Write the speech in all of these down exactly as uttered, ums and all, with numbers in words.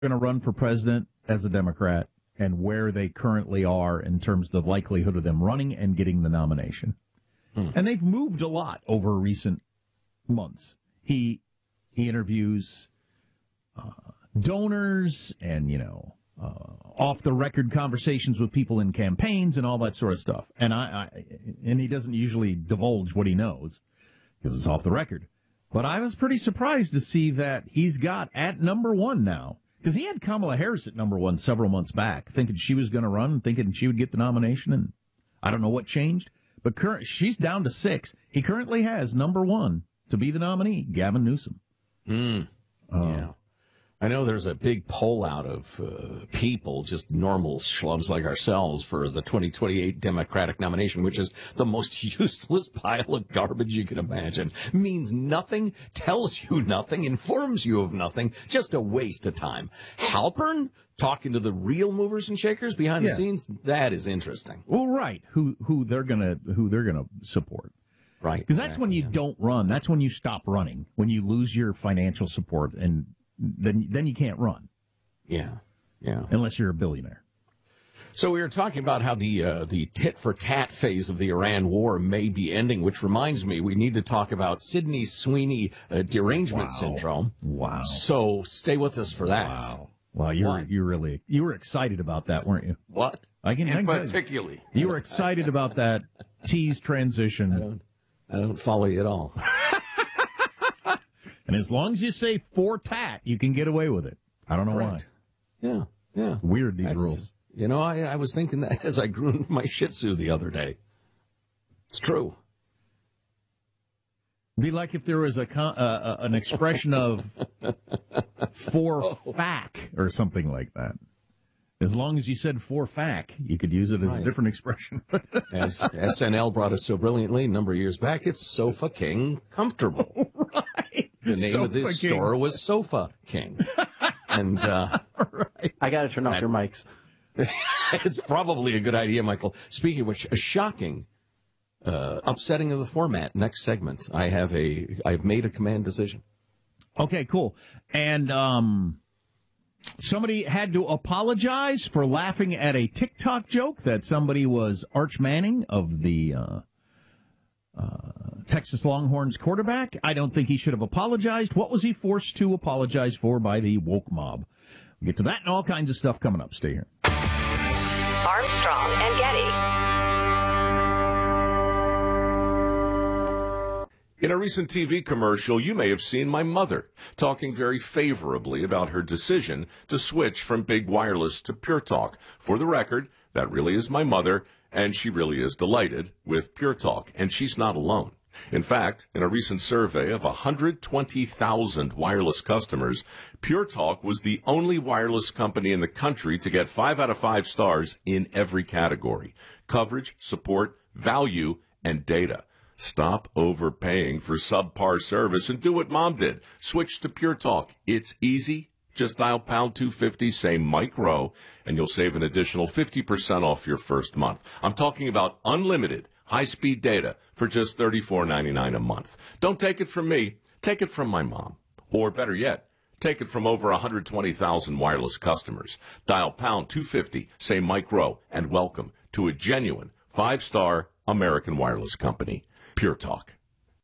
going to run for president as a Democrat and where they currently are in terms of the likelihood of them running and getting the nomination. Hmm. And they've moved a lot over recent months. He he interviews uh, donors and, you know, uh, off-the-record conversations with people in campaigns and all that sort of stuff. And I, I and he doesn't usually divulge what he knows because it's off the record. But I was pretty surprised to see that he's got at number one now. Because he had Kamala Harris at number one several months back, thinking she was going to run, thinking she would get the nomination, and I don't know what changed. But current, she's down to six. He currently has number one to be the nominee, Gavin Newsom. Mm. Uh, yeah. I know there's a big poll out of uh, people, just normal schlubs like ourselves, for the twenty twenty-eight Democratic nomination, which is the most useless pile of garbage you can imagine. Means nothing, tells you nothing, informs you of nothing, just a waste of time. Halpern talking to the real movers and shakers behind yeah. the scenes, that is interesting. Well, right, who who they're gonna who they're gonna support. Right. Because that's exactly, when you yeah. don't run. That's when you stop running, when you lose your financial support, and then then you can't run. Yeah, yeah. Unless you're a billionaire. So we were talking about how the uh, the tit-for-tat phase of the Iran war may be ending, which reminds me we need to talk about Sydney Sweeney uh, derangement wow. syndrome. Wow. So stay with us for that. Wow. Well, you were you really you were excited about that, weren't you? What? I can, I can particularly. You were excited about that tease transition. I don't, I don't follow you at all. And as long as you say for tat, you can get away with it. I don't know Correct. why. Yeah, yeah. Weird, these That's, rules. You know, I, I was thinking that as I groomed my Shih Tzu the other day. It's true. It'd be like if there was a con- uh, uh, an expression of for fac or something like that. As long as you said for fac, you could use it as right. a different expression. As S N L brought us so brilliantly a number of years back, it's Sofa King Comfortable. Right. The name Sofa of this King. store was Sofa King. And uh, right. I got to turn off your mics. It's probably a good idea, Michael. Speaking of which, a shocking uh, upsetting of the format. Next segment, I have a I've made a command decision. Okay, cool. And um, somebody had to apologize for laughing at a TikTok joke that somebody was Arch Manning of the uh, uh, Texas Longhorns quarterback. I don't think he should have apologized. What was he forced to apologize for by the woke mob? We'll get to that and all kinds of stuff coming up. Stay here. Armstrong and Getty. In a recent T V commercial, you may have seen my mother talking very favorably about her decision to switch from big wireless to Pure Talk. For the record, that really is my mother, and she really is delighted with Pure Talk, and she's not alone. In fact, in a recent survey of one hundred twenty thousand wireless customers, Pure Talk was the only wireless company in the country to get five out of five stars in every category: coverage, support, value, and data. Stop overpaying for subpar service and do what Mom did. Switch to Pure Talk. It's easy. Just dial pound two fifty, say Mike Rowe, and you'll save an additional fifty percent off your first month. I'm talking about unlimited high-speed data for just thirty-four ninety-nine a month. Don't take it from me. Take it from my mom. Or better yet, take it from over one hundred twenty thousand wireless customers. Dial pound two fifty, say Mike Rowe, and welcome to a genuine five-star American wireless company. Pure Talk.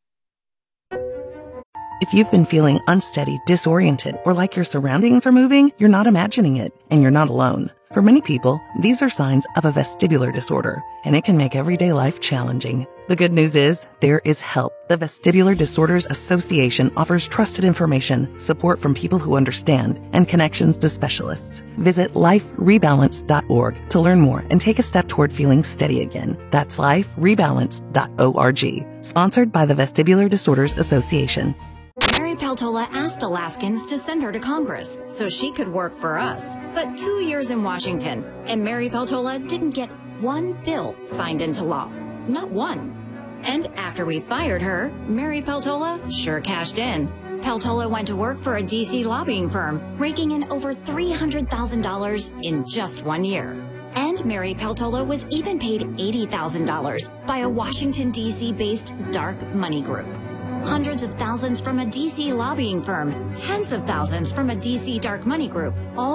If you've been feeling unsteady, disoriented, or like your surroundings are moving, you're not imagining it, and you're not alone. For many people, these are signs of a vestibular disorder, and it can make everyday life challenging. The good news is, there is help. The Vestibular Disorders Association offers trusted information, support from people who understand, and connections to specialists. Visit life rebalance dot org to learn more and take a step toward feeling steady again. That's life rebalance dot org. Sponsored by the Vestibular Disorders Association. Mary Peltola asked Alaskans to send her to Congress so she could work for us. But two years in Washington, and Mary Peltola didn't get one bill signed into law. Not one. And after we fired her, Mary Peltola sure cashed in. Peltola went to work for a D C lobbying firm, raking in over three hundred thousand dollars in just one year. And Mary Peltola was even paid eighty thousand dollars by a Washington, D C-based dark money group. hundreds of thousands from a D C lobbying firm, tens of thousands from a D C dark money group, all